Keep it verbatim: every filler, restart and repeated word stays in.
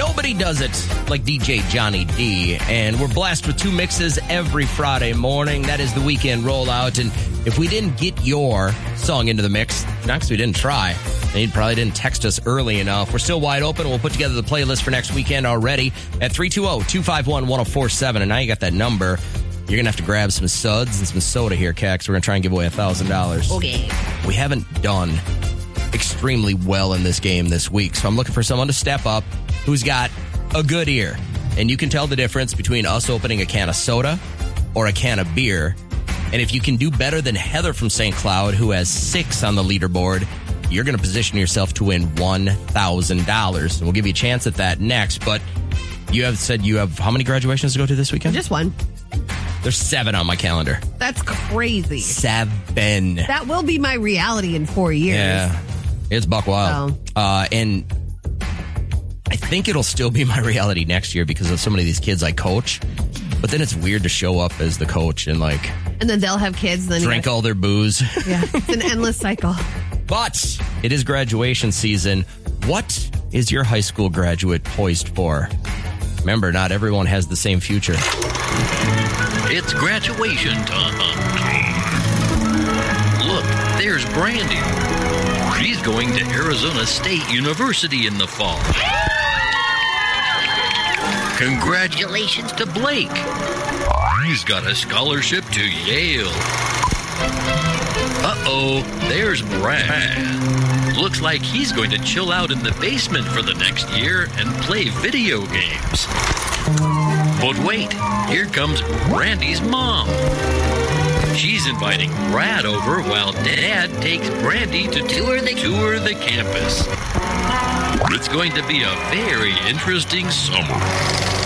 Nobody does it like D J Johnny D. And we're blessed with two mixes every Friday morning. That is the weekend rollout. And if we didn't get your song into the mix, not because we didn't try, and you probably didn't text us early enough. We're still wide open. We'll put together the playlist for next weekend already at three two zero, two five one, one zero four seven. And now you got that number. You're going to have to grab some suds and some soda here, Cax. We're going to try and give away one thousand dollars. Okay. We haven't done extremely well in this game this week, so I'm looking for someone to step up who's got a good ear. And you can tell the difference between us opening a can of soda or a can of beer. And if you can do better than Heather from Saint Cloud, who has six on the leaderboard, you're going to position yourself to win one thousand dollars. And we'll give you a chance at that next. But you have said you have how many graduations to go to this weekend? Just one. There's seven on my calendar. That's crazy. Seven. That will be my reality in four years. Yeah. It's buck wild. Oh. Uh, and I think it'll still be my reality next year because of so many of these kids I coach. But then it's weird to show up as the coach and like... And then they'll have kids. And then drink gotta, all their booze. Yeah, it's an endless cycle. But it is graduation season. What is your high school graduate poised for? Remember, not everyone has the same future. It's graduation time. Look, there's Brandy. She's going to Arizona State University in the fall. Congratulations to Blake. He's got a scholarship to Yale. Uh-oh, there's Brad. Looks like he's going to chill out in the basement for the next year and play video games. But wait, here comes Brandy's mom. She's inviting Brad over while Dad takes Brandy to tour the, tour the campus. It's going to be a very interesting summer.